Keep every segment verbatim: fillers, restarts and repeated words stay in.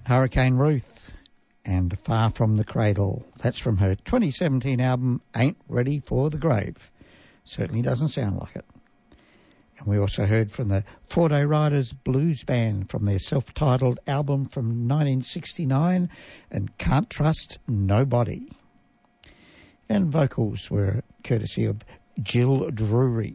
Hurricane Ruth and Far From the Cradle. That's from her twenty seventeen album, Ain't Ready for the Grave. Certainly doesn't sound like it. And we also heard from the Four Day Riders Blues Band from their self-titled album from nineteen sixty-nine, and Can't Trust Nobody. And vocals were courtesy of Jill Drury.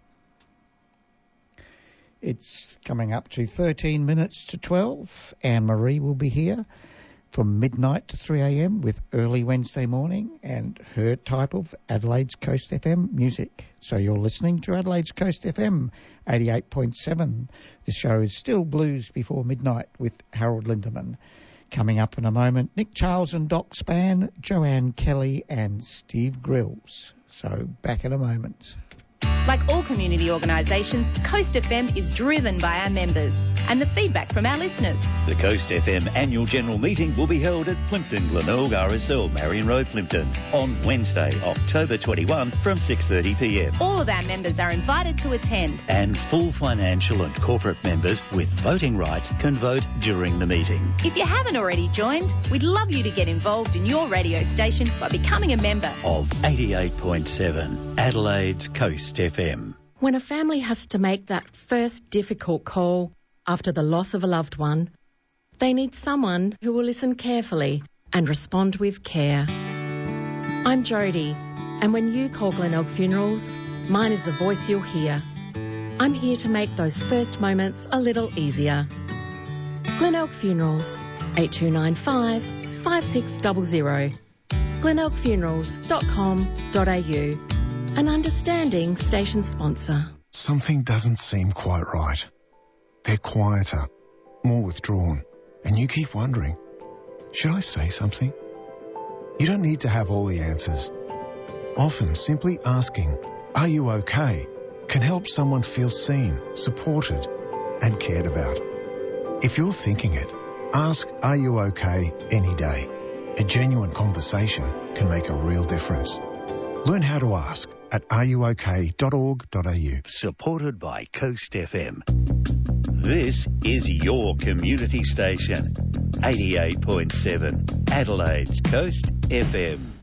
It's coming up to thirteen minutes to twelve. Anne-Marie will be here from midnight to three a.m. with Early Wednesday Morning and her type of Adelaide's Coast F M music. So you're listening to Adelaide's Coast F M eighty-eight point seven. The show is still Blues Before Midnight with Harold Lindemann. Coming up in a moment, Nick Charles and Doc Spann, Joanne Kelly and Steve Grills. So back in a moment. Like all community organisations, Coast F M is driven by our members and the feedback from our listeners. The Coast F M annual general meeting will be held at Plympton Glenelg R S L, Marion Road, Plympton, on Wednesday, October twenty-first from six thirty p m. All of our members are invited to attend. And full financial and corporate members with voting rights can vote during the meeting. If you haven't already joined, we'd love you to get involved in your radio station by becoming a member of eighty-eight point seven, Adelaide's Coast F M. When a family has to make that first difficult call after the loss of a loved one, they need someone who will listen carefully and respond with care. I'm Jodie, and when you call Glenelg Funerals, mine is the voice you'll hear. I'm here to make those first moments a little easier. Glenelg Funerals, eight two nine five, five six zero zero, glenelg funerals dot com dot a u. An understanding station sponsor. Something doesn't seem quite right. They're quieter, more withdrawn, and you keep wondering, should I say something? You don't need to have all the answers. Often simply asking, are you okay, can help someone feel seen, supported, and cared about. If you're thinking it, ask, are you okay, any day. A genuine conversation can make a real difference. Learn how to ask at are you okay dot org dot a u. Supported by Coast F M. This is your community station, eighty-eight point seven, Adelaide's Coast F M.